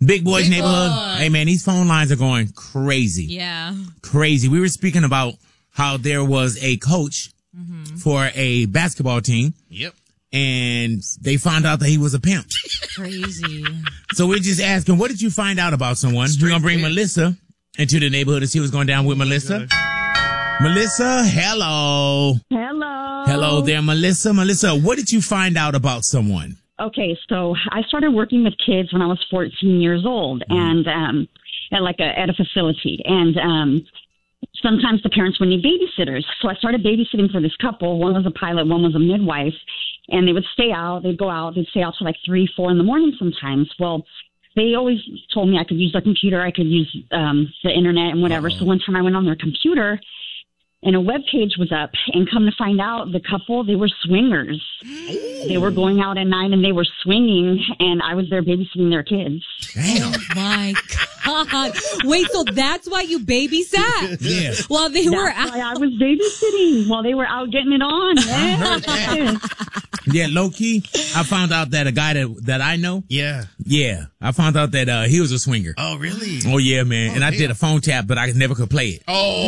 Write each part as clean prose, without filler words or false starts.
Big Boy's Neighborhood. Hey, man, these phone lines are going crazy. Yeah. Crazy. We were speaking about how there was a coach for a basketball team. Yep. And they found out that he was a pimp. Crazy. So we're just asking, what did you find out about someone? We're going to bring Melissa into the neighborhood to see what's going down with Melissa. Melissa, hello. Hello. Hello there, Melissa. Melissa, what did you find out about someone? Okay, so I started working with kids when I was 14 years old, and at a facility, and sometimes the parents would need babysitters. So I started babysitting for this couple. One was a pilot, one was a midwife, and they would stay out. They'd go out. They'd stay out till like 3, 4 in the morning sometimes. Well, they always told me I could use their computer, I could use the internet and whatever. So one time I went on their computer, and a web page was up, and come to find out, the couple, they were swingers. They were going out at night and they were swinging, and I was there babysitting their kids. Damn. Oh my God. Wait, so that's why you babysat? Yeah. While they were out. That's why I was babysitting while they were out getting it on. Yeah. Yeah, low key, I found out that a guy that I know. Yeah. Yeah. I found out that he was a swinger. Oh, really? Oh, yeah, man. And I did a phone tap, but I never could play it.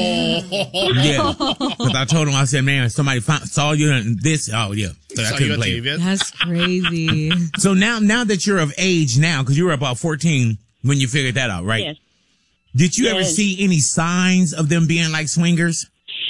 Oh. Yeah. Because I told him, I said, man, somebody saw you in this. Oh, yeah. So I couldn't play it. That's crazy. So now that you're of age now, because you were about 14 when you figured that out, right? Yes. Did you ever see any signs of them being like swingers?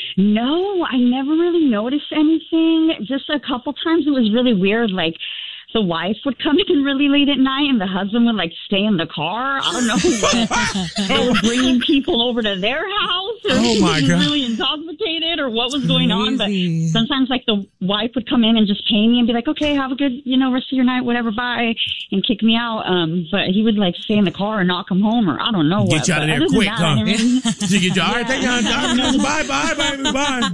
No, I never really noticed anything. Just a couple times it was really weird. Like the wife would come in really late at night and the husband would like stay in the car. I don't know. They were bringing people over to their house, or Oh, he my was God. really intoxicated, or what was going on. But Crazy. sometimes like the wife would come in and just pay me and be like, okay, have a good, rest of your night, whatever, bye, and kick me out. But he would like stay in the car and not come home, or I don't know what. Get you out of But there other than quick, that, huh? I never really- So you get your, all right, thank you. Bye, baby,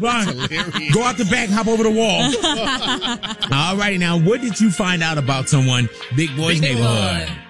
bye. Go out the back, hop over the wall. All righty, now, what did you find out about someone? Big Boy's Neighborhood.